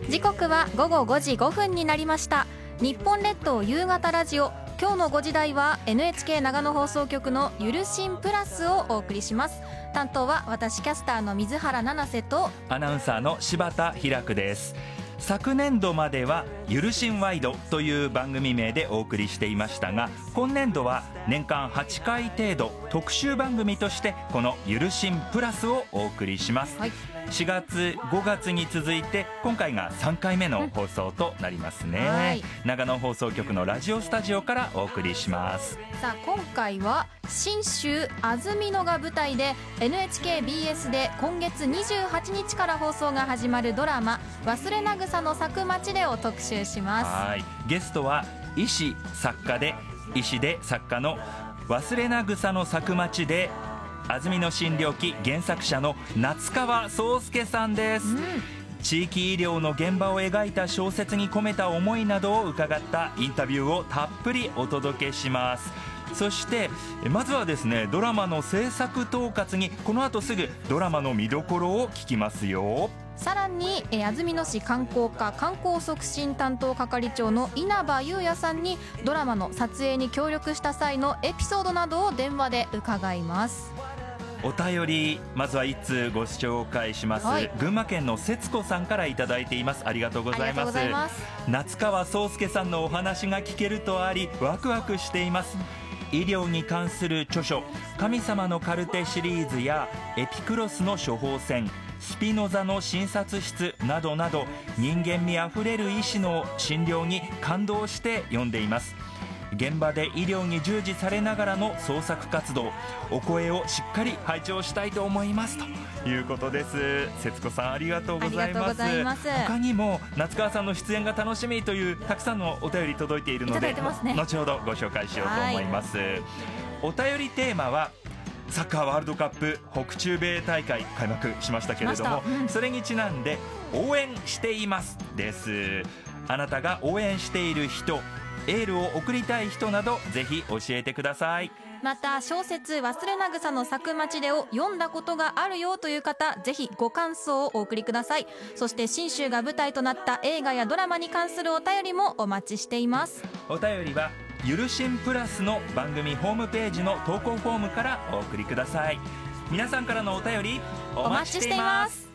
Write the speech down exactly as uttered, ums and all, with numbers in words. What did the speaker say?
時刻は午後ごじごふんになりました。日本列島夕方ラジオ、今日のご時台は エヌエイチケー 長野放送局のゆるしんプラスをお送りします。担当は私キャスターの水原七瀬とアナウンサーの柴田ひらくです。昨年度まではゆるしんワイドという番組名でお送りしていましたが、今年度は年間はちかい程度特集番組としてこのゆるしんプラスをお送りします、はい、しがつごがつに続いて今回がさんかいめの放送となりますね、はい、長野放送局のラジオスタジオからお送りします。 さあ今回は信州安曇野が舞台で エヌエイチケービーエス で今月にじゅうはちにちから放送が始まるドラマ忘れなぐさの咲く街でを特集します。 はい、ゲストは医師作家で医師で作家の忘れなぐさの咲く街で安曇野診療記原作者の夏川壮介さんです、うん、地域医療の現場を描いた小説に込めた思いなどを伺ったインタビューをたっぷりお届けします。そしてまずはですね、ドラマの制作統括にこの後すぐドラマの見どころを聞きますよ。 さらに安曇野市観光課観光促進担当係長の稲葉優也さんにドラマの撮影に協力した際のエピソードなどを電話で伺います。 お便りまずはいっつうご紹介します、はい、群馬県の節子さんからいただいています。ありがとうございます。夏川壮介さんのお話が聞けるとありワクワクしています。医療に関する著書神様のカルテシリーズやエピクロスの処方箋スピノザの診察室などなど人間味あふれる医師の診療に感動して読んでいます。現場で医療に従事されながらの創作活動、お声をしっかり拝聴したいと思いますということです。節子さんありがとうございます。他にも夏川さんの出演が楽しみというたくさんのお便り届いているので、ね、後ほどご紹介しようと思います、はい、お便りテーマはサッカーワールドカップ北中米大会開幕しましたけれども、うん、それにちなんで応援していますです。あなたが応援している人、エールを送りたい人などぜひ教えてください。 また小説忘れなぐさの咲く街でを読んだことがあるよという方、ぜひご感想をお送りください。そして信州が舞台となった映画やドラマに関するお便りもお待ちしています。 お便りはゆるしんプラスの番組ホームページの投稿フォームからお送りください。皆さんからのお便りお待ちしています。